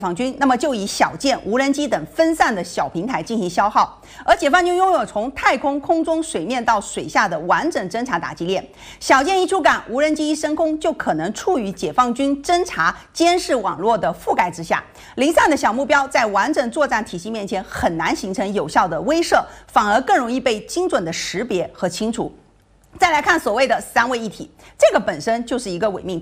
放军，那么就以小舰、无人机等分散的小平台进行消耗，而解放军拥有从太空、空中、水面到水下的完整侦察打击链。小舰一出港，无人机一升空，就可能处于解放军侦察监视网络的覆盖之下。零散的小目标在完整作战体系面前很难形成有效的威慑，反而更容易被精准的识别和清除。再来看所谓的3位一体，这个本身就是一个伪命题。